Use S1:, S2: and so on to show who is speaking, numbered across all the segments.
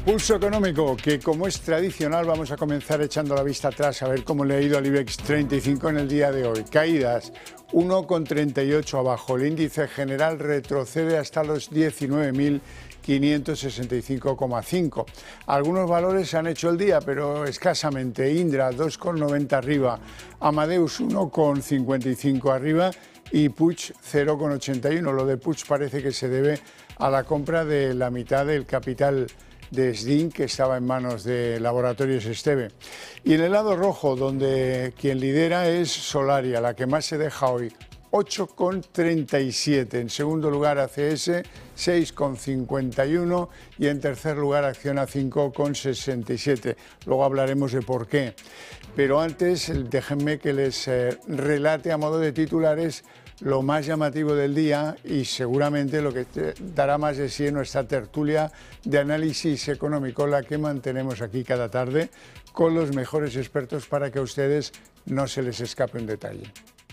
S1: Pulso económico, que como es tradicional vamos a comenzar echando la vista atrás a ver cómo le ha ido al IBEX 35 en el día de hoy. Caídas, 1,38 abajo. El índice general retrocede hasta los 19.565,5. Algunos valores han hecho el día, pero escasamente. Indra, 2,90 arriba. Amadeus, 1,55 arriba. Y Puig, 0,81. Lo de Puig parece que se debe a la compra de la mitad del capital de SDIN, que estaba en manos de Laboratorios Esteve. Y en el lado rojo, donde quien lidera es Solaria, la que más se deja hoy, 8,37. En segundo lugar ACS, 6,51. Y en tercer lugar Acciona, 5,67. Luego hablaremos de por qué. Pero antes, déjenme que les relate a modo de titulares lo más llamativo del día y seguramente lo que dará más de sí en nuestra tertulia de análisis económico, la que mantenemos aquí cada tarde con los mejores expertos para que a ustedes no se les escape un detalle.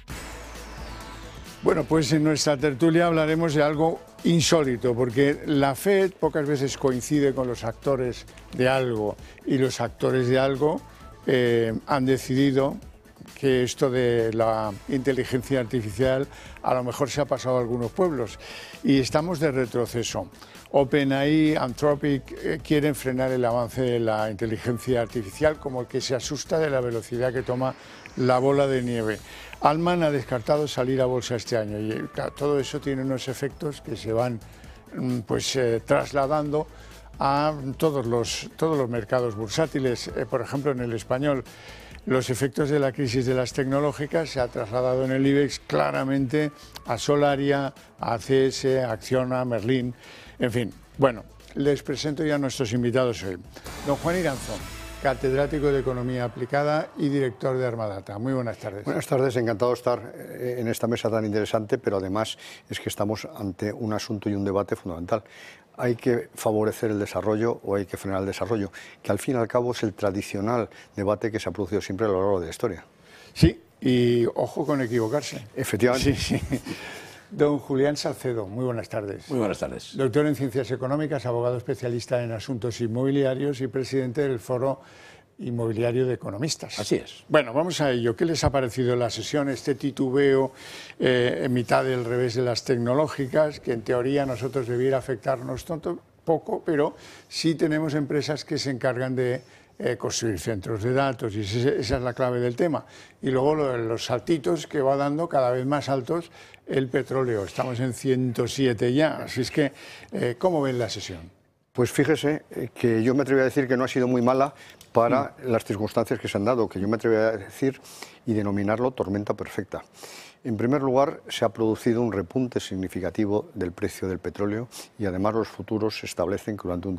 S1: Bueno, pues en nuestra tertulia hablaremos de algo insólito, porque la FED pocas veces coincide con los actores de algo y los actores de algo han decidido que esto de la inteligencia artificial a lo mejor se ha pasado a algunos pueblos y estamos de retroceso. OpenAI, Anthropic quieren frenar el avance de la inteligencia artificial como el que se asusta de la velocidad que toma la bola de nieve. Altman ha descartado salir a bolsa este año y todo eso tiene unos efectos que se van trasladando a todos los mercados bursátiles. Por ejemplo, en el español, los efectos de la crisis de las tecnológicas se ha trasladado en el IBEX claramente a Solaria, a ACS, a Acciona, Merlin, en fin. Bueno, les presento ya a nuestros invitados hoy. Don Juan Iranzón, catedrático de Economía Aplicada y director de Armadata. Muy buenas tardes.
S2: Buenas tardes, encantado de estar en esta mesa tan interesante, pero además es que estamos ante un asunto y un debate fundamental. ¿Hay que favorecer el desarrollo o hay que frenar el desarrollo? Que al fin y al cabo es el tradicional debate que se ha producido siempre a lo largo de la historia.
S1: Sí, y ojo con equivocarse.
S2: Efectivamente.
S1: Sí, sí. Don Julián Salcedo, muy buenas tardes.
S3: Muy buenas tardes.
S1: Doctor en Ciencias Económicas, abogado especialista en asuntos inmobiliarios y presidente del Foro Inmobiliario de Economistas.
S3: Así es.
S1: Bueno, vamos a ello. ¿Qué les ha parecido la sesión, este titubeo en mitad del revés de las tecnológicas, que en teoría a nosotros debiera afectarnos poco, pero sí tenemos empresas que se encargan de construir centros de datos y esa es la clave del tema? Y luego los saltitos que va dando cada vez más altos el petróleo. Estamos en 107 ya, así es que ¿cómo ven la sesión?
S2: Pues fíjese que yo me atrevo a decir que no ha sido muy mala para las circunstancias que se han dado, que yo me atrevo a decir y denominarlo tormenta perfecta. En primer lugar, se ha producido un repunte significativo del precio del petróleo y además los futuros se establecen que durante un